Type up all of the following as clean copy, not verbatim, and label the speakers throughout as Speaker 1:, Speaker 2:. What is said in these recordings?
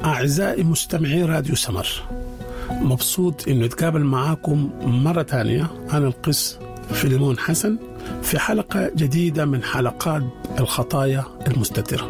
Speaker 1: أعزائي مستمعي راديو سمر، مبسوط إنه أتقابل معاكم مرة تانية. أنا القس فيليمون حسن في حلقة جديدة من حلقات الخطايا المستترة.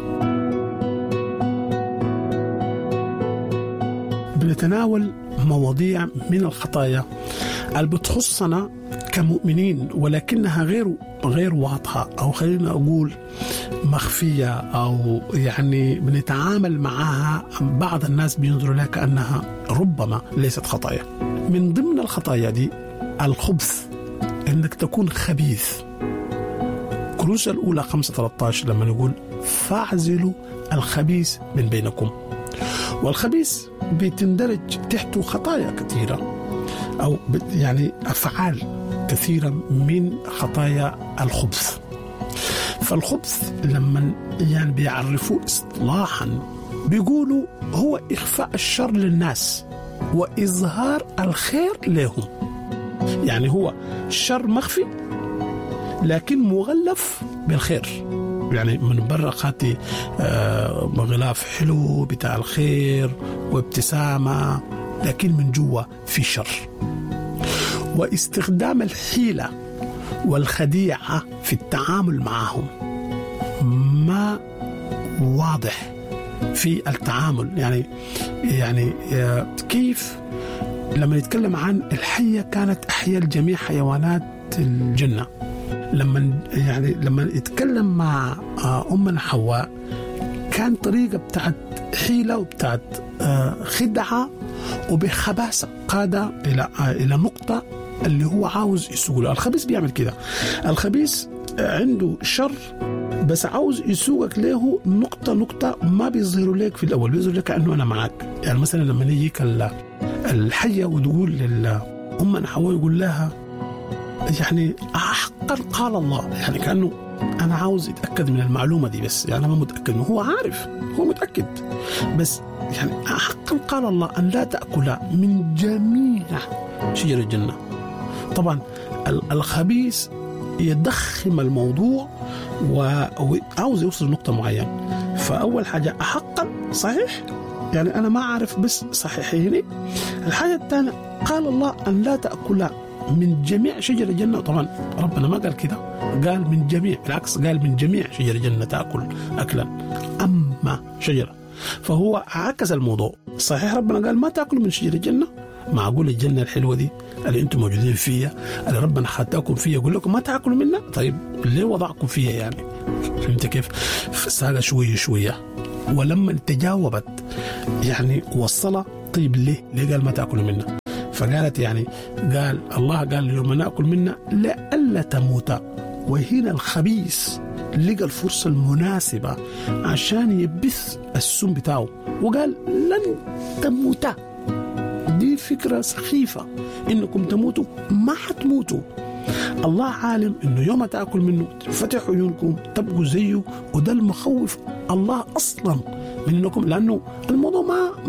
Speaker 1: بنتناول مواضيع من الخطايا اللي بتخصنا كمؤمنين، ولكنها غير واضحة، أو خلينا أقول مخفية، أو يعني بنتعامل معها بعض الناس بينظروا لها كأنها ربما ليست خطايا. من ضمن الخطايا دي الخبث، إنك تكون خبيث. كورنثوس الأولى 5:13 لما نقول فاعزلوا الخبيث من بينكم. والخبيث بتندرج تحته خطايا كثيرة، أو يعني أفعال كثيرة من خطايا الخبث. فالخبث لما يعني بيعرفوه اصطلاحا بيقولوا هو إخفاء الشر للناس وإظهار الخير لهم. يعني هو الشر مخفي لكن مغلف بالخير، يعني من برا خاتي غلاف حلو بتاع الخير وابتسامة، لكن من جوا في شر. واستخدام الحيلة والخديعة في التعامل معهم، ما واضح في التعامل. يعني كيف لما نتكلم عن الحية كانت أحيا الجميع حيوانات الجنة، لما يتكلم مع أمنا حواء كان طريقة بتاعت حيلة وبتاعت خدعة وبخباثة قادة إلى نقطة اللي هو عاوز يسوقه. الخبيث بيعمل كده، الخبيث عنده شر بس عاوز يسوقك له نقطة ما بيظهروا لك في الأول، بيظهر لك أنه أنا معك. يعني مثلا لما يجيك الحية وتقول لأمنا حواء يقول لها يعني حقا قال الله، يعني كأنه أنا عاوز يتأكد من المعلومة دي، بس يعني أنا ما متأكد. هو عارف، هو متأكد، بس يعني حقا قال الله أن لا تأكل من جميع شجر الجنة. طبعا الخبيث يدخم الموضوع وعاوز يوصل لنقطة معينة. فأول حاجة حقا صحيح، يعني أنا ما أعرف بس صحيحيني. الحاجة الثانية قال الله أن لا تأكل من جميع شجر الجنة. طبعا ربنا ما قال كده، قال من جميع، بالعكس قال من جميع شجر الجنة تأكل أكلا، أما شجرة. فهو عكس الموضوع. صحيح ربنا قال ما تأكلوا من شجر الجنة، معقول الجنة الحلوة دي اللي انتم موجودين فيها اللي ربنا خدتكم فيها يقول لكم ما تأكلوا منها؟ طيب ليه وضعكم فيها؟ يعني فهمت كيف؟ ساقة شوية. ولما تجاوبت يعني وصلها، طيب ليه قال ما تأكلوا منها؟ فقالت يعني قال الله قال يوم نأكل منها لألا تموت. وهنا الخبيث لقى الفرصة المناسبة عشان يبث السم بتاعه وقال لن تموت. دي فكرة سخيفة، إنكم تموتوا، ما حتموتوا. الله عالم إنه يوم تأكل منه تفتح عيونكم تبقوا زيه، وده المخوف الله أصلا من إنكم، لأنه الموضوع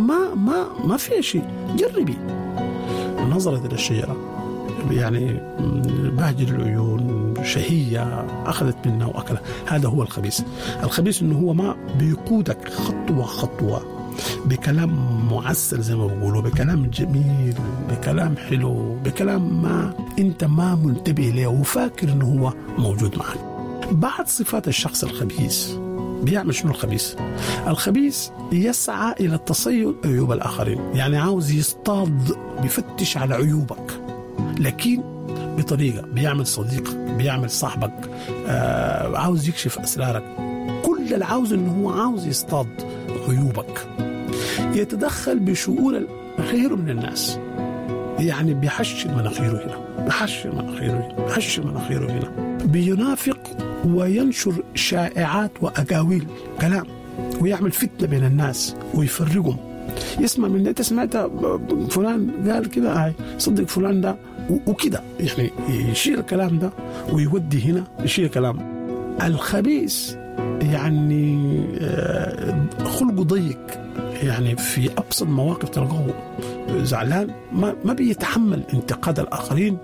Speaker 1: ما فيه شيء. جربي نظرت إلى الشجرة، يعني بهجر العيون، شهية، أخذت منها وأكلها. هذا هو الخبيث. الخبيث إنه هو ما بيقودك خطوة بكلام معسل زي ما بيقولوا، بكلام جميل، بكلام حلو، بكلام ما أنت ما منتبه له وفاكر إنه هو موجود معك. بعد صفات الشخص الخبيث بيعمل شنو الخبيث؟ الخبيث يسعى إلى التصيد عيوب الآخرين، يعني عاوز يصطاد، بيفتش على عيوبك، لكن بطريقة بيعمل صديق، بيعمل صاحبك، عاوز يكشف أسرارك. كل العاوز إنه هو عاوز يصطاد عيوبك. يتدخل بشؤون غيره من الناس، يعني بيحشر مناخيره هنا، بيحشر مناخيره هنا، بينافق وينشر شائعات وأقاويل كلام، ويعمل فتنة بين الناس ويفرقهم. يسمع من انت سمعت فلان قال كده، صدق فلان ده وكده، يعني يشيل الكلام ده ويودي هنا، يشيل كلام. الخبيث يعني خلقه ضيق، يعني في أبسط مواقف تلقاه زعلان، ما بيتحمل انتقاد الآخرين،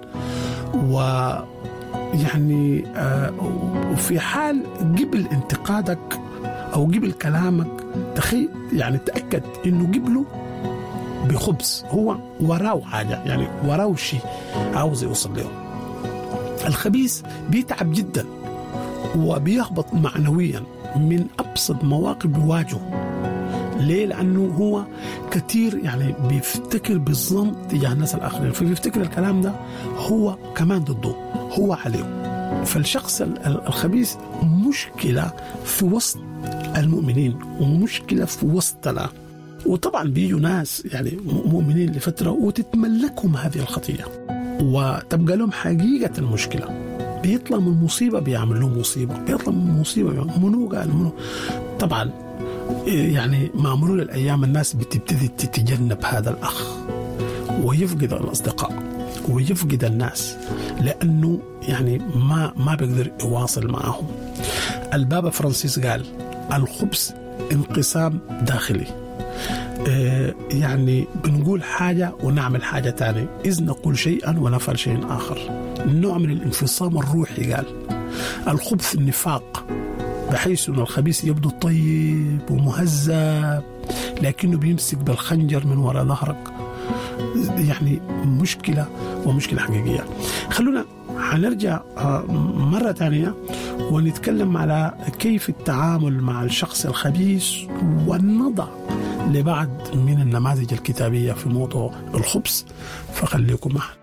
Speaker 1: ويعني وفي حال قبل انتقادك أو قبل كلامك يعني تأكد إنه قبله بخبز، هو وراه حاجة، يعني وراه شيء عاوز يوصل له. الخبيث بيتعب جدا وبيهبط معنويا من أبسط مواقف بيواجهه. ليه؟ لأنه هو كتير يعني بيفتكر بالظلم تجاه الناس الآخرين، فبيفتكر الكلام ده هو كمان ضده، هو عليه. فالشخص الخبيث مشكلة في وسط المؤمنين ومشكلة في وسطنا. وطبعا بيجوا ناس يعني مؤمنين لفترة وتتملكهم هذه الخطية وتبقى لهم حقيقة المشكلة. بيطلع من مصيبة بيعمل لهم مصيبة، بيطلع من مصيبة منو قال منو. طبعا يعني مع مرور الأيام الناس بتبتدي تتجنب هذا الأخ ويفقد الأصدقاء ويفقد الناس، لأنه يعني ما بيقدر يواصل معهم. البابا فرانسيس قال الخبز انقسام داخلي، يعني بنقول حاجة ونعمل حاجة تانية، إذ نقول شيئا ونفعل شيء آخر، نوع من الانفصام الروحي. قال الخبث النفاق، بحيث أن الخبيث يبدو طيب ومهذب لكنه بيمسك بالخنجر من وراء ظهرك. يعني مشكلة ومشكلة حقيقية. خلونا هنرجع مرة تانية ونتكلم على كيف التعامل مع الشخص الخبيث، ونضع لبعض من النماذج الكتابية في موضوع الخبث، فخليكم معنا.